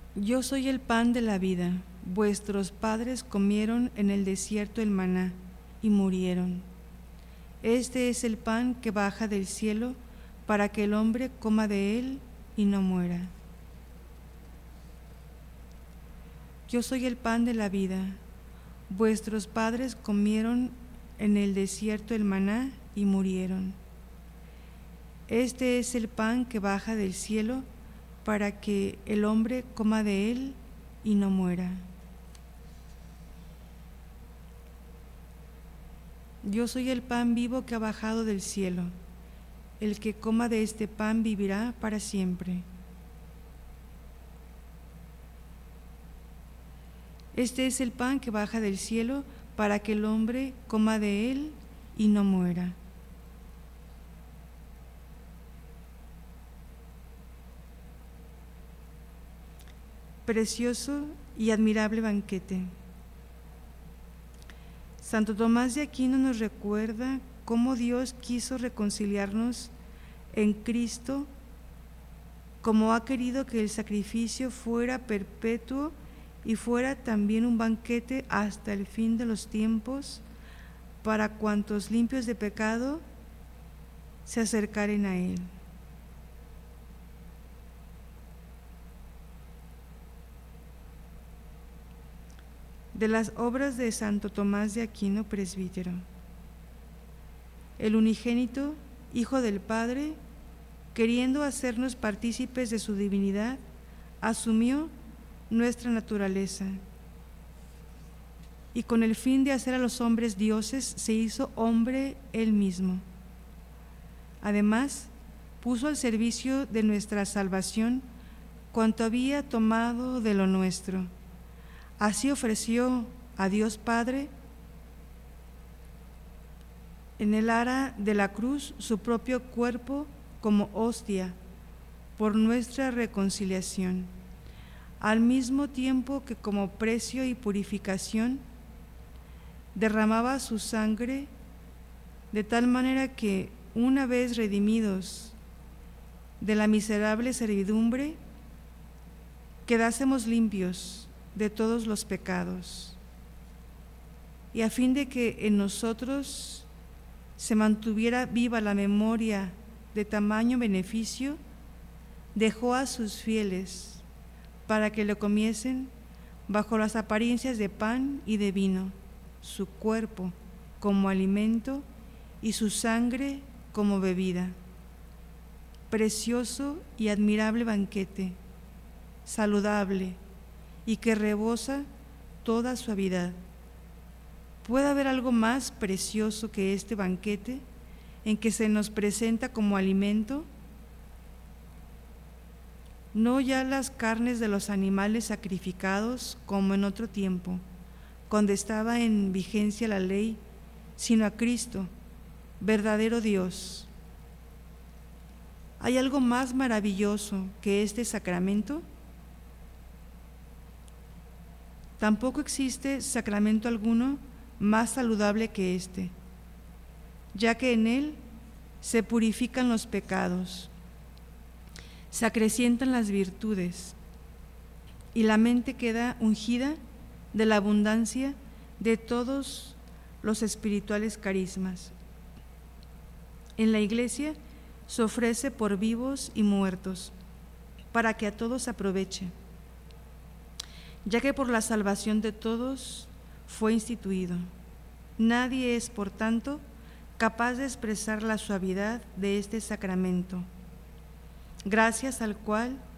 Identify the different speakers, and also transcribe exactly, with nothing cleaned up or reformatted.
Speaker 1: Yo soy el pan de la vida. Vuestros padres comieron en el desierto el maná y murieron. Este es el pan que baja del cielo para que el hombre coma de él y no muera. Yo soy el pan de la vida. Vuestros padres comieron en el desierto el maná y murieron. Este es el pan que baja del cielo para que el hombre coma de él y no muera. Yo soy el pan vivo que ha bajado del cielo. El que coma de este pan vivirá para siempre. Este es el pan que baja del cielo para que el hombre coma de él y no muera. Precioso y admirable banquete. Santo Tomás de Aquino nos recuerda cómo Dios quiso reconciliarnos en Cristo, como ha querido que el sacrificio fuera perpetuo y fuera también un banquete hasta el fin de los tiempos para cuantos limpios de pecado se acercaren a Él. De las obras de Santo Tomás de Aquino, presbítero. El unigénito, Hijo del Padre, queriendo hacernos partícipes de su divinidad, asumió nuestra naturaleza y con el fin de hacer a los hombres dioses, se hizo hombre él mismo. Además, puso al servicio de nuestra salvación cuanto había tomado de lo nuestro. Así ofreció a Dios Padre en el ara de la cruz su propio cuerpo como hostia por nuestra reconciliación, al mismo tiempo que como precio y purificación derramaba su sangre de tal manera que, una vez redimidos de la miserable servidumbre, quedásemos limpios de todos los pecados, y a fin de que en nosotros se mantuviera viva la memoria de tamaño beneficio, dejó a sus fieles para que lo comiesen bajo las apariencias de pan y de vino, su cuerpo como alimento y su sangre como bebida. Precioso y admirable banquete, saludable y que rebosa toda suavidad. ¿Puede haber algo más precioso que este banquete en que se nos presenta como alimento no ya las carnes de los animales sacrificados como en otro tiempo, cuando estaba en vigencia la ley, sino a Cristo, verdadero Dios? ¿Hay algo más maravilloso que este sacramento? Tampoco existe sacramento alguno más saludable que este, ya que en él se purifican los pecados, se acrecientan las virtudes y la mente queda ungida de la abundancia de todos los espirituales carismas. En la Iglesia se ofrece por vivos y muertos, para que a todos aproveche, ya que por la salvación de todos fue instituido. Nadie es, por tanto, capaz de expresar la suavidad de este sacramento, gracias al cual